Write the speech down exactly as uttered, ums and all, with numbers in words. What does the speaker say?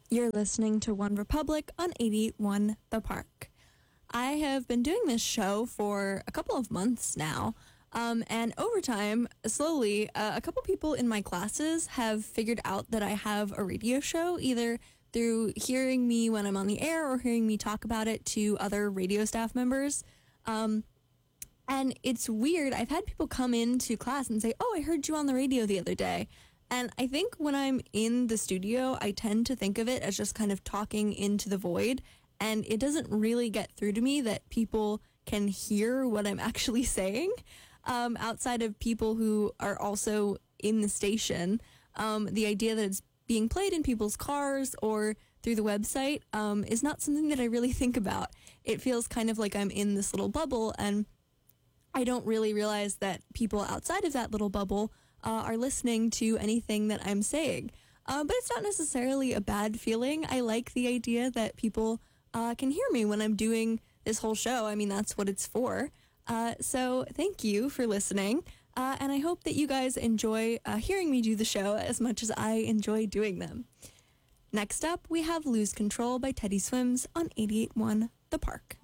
You're listening to One Republic on eighty-eight point one The Park. I have been doing this show for a couple of months now, um, and over time, slowly, uh, a couple people in my classes have figured out that I have a radio show, either through hearing me when I'm on the air or hearing me talk about it to other radio staff members. Um, and it's weird. I've had people come into class and say, "Oh, I heard you on the radio the other day." And I think when I'm in the studio, I tend to think of it as just kind of talking into the void. And it doesn't really get through to me that people can hear what I'm actually saying, um, outside of people who are also in the station. Um, the idea that it's being played in people's cars or through the website um, is not something that I really think about. It feels kind of like I'm in this little bubble, and I don't really realize that people outside of that little bubble uh, are listening to anything that I'm saying. Uh, but it's not necessarily a bad feeling. I like the idea that people uh, can hear me when I'm doing this whole show. I mean, that's what it's for. Uh, so thank you for listening. Uh, and I hope that you guys enjoy uh, hearing me do the show as much as I enjoy doing them. Next up, we have Lose Control by Teddy Swims on eighty-eight point one The Park.